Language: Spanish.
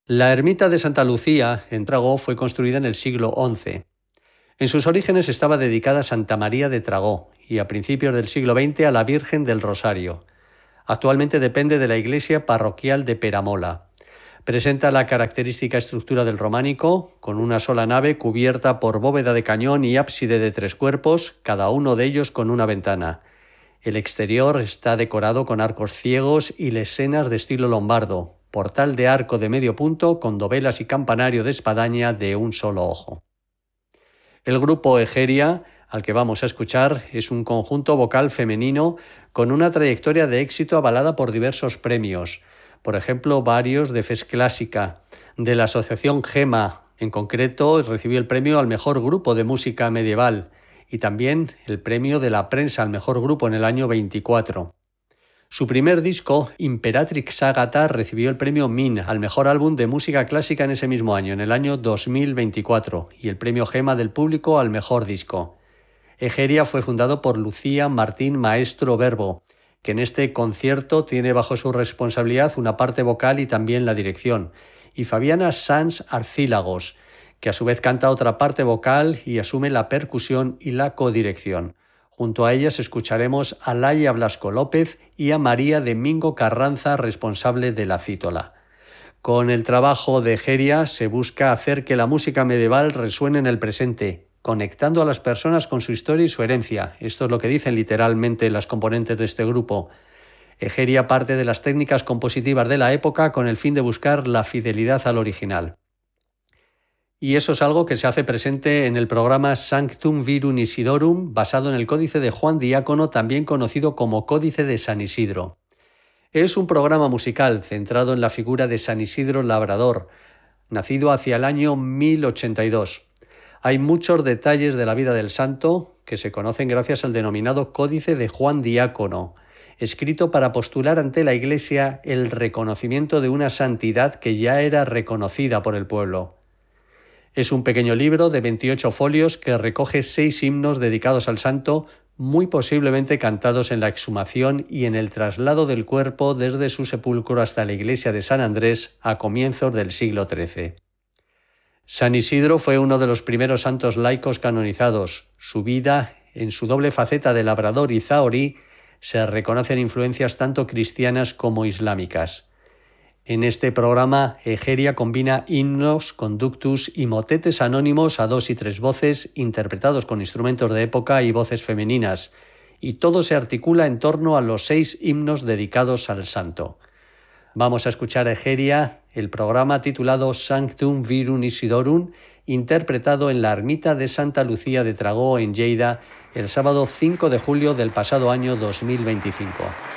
La ermita de Santa Lucía, en Tragó, fue construida en el siglo XI. En sus orígenes estaba dedicada a Santa María de Tragó y a principios del siglo XX a la Virgen del Rosario. Actualmente depende de la iglesia parroquial de Peramola. Presenta la característica estructura del románico, con una sola nave cubierta por bóveda de cañón y ábside de 3 cuerpos, cada uno de ellos con una ventana. El exterior está decorado con arcos ciegos y lesenas de estilo lombardo, portal de arco de medio punto con dovelas y campanario de espadaña de un solo ojo. El grupo Egeria, al que vamos a escuchar, es un conjunto vocal femenino con una trayectoria de éxito avalada por diversos premios, por ejemplo varios de FES Clásica, de la Asociación Gema. En concreto recibió el premio al mejor grupo de música medieval y también el premio de la prensa al mejor grupo en el año 24. Su primer disco, Imperatrix Ágata, recibió el premio Min al mejor álbum de música clásica en ese mismo año, en el año 2024, y el premio Gema del público al mejor disco. Egeria fue fundado por Lucía Martín Maestro Verbo, que en este concierto tiene bajo su responsabilidad una parte vocal y también la dirección, y Fabiana Sanz Arcílagos, que a su vez canta otra parte vocal y asume la percusión y la codirección. Junto a ellas escucharemos a Laia Blasco López y a María Domingo Carranza, responsable de la cítola. Con el trabajo de Egeria se busca hacer que la música medieval resuene en el presente, conectando a las personas con su historia y su herencia. Esto es lo que dicen literalmente las componentes de este grupo. Egeria parte de las técnicas compositivas de la época con el fin de buscar la fidelidad al original. Y eso es algo que se hace presente en el programa Sanctum Virum Isidorum, basado en el Códice de Juan Diácono, también conocido como Códice de San Isidro. Es un programa musical centrado en la figura de San Isidro Labrador, nacido hacia el año 1082. Hay muchos detalles de la vida del santo que se conocen gracias al denominado Códice de Juan Diácono, escrito para postular ante la Iglesia el reconocimiento de una santidad que ya era reconocida por el pueblo. Es un pequeño libro de 28 folios que recoge 6 himnos dedicados al santo, muy posiblemente cantados en la exhumación y en el traslado del cuerpo desde su sepulcro hasta la iglesia de San Andrés a comienzos del siglo XIII. San Isidro fue uno de los primeros santos laicos canonizados. Su vida, en su doble faceta de labrador y zahorí, se reconocen influencias tanto cristianas como islámicas. En este programa, Egeria combina himnos, conductus y motetes anónimos a 2 y 3 voces, interpretados con instrumentos de época y voces femeninas, y todo se articula en torno a los 6 himnos dedicados al santo. Vamos a escuchar a Egeria, el programa titulado Sanctum Virum Isidorum, interpretado en la ermita de Santa Lucía de Tragó, en Lleida, el sábado 5 de julio del pasado año 2025.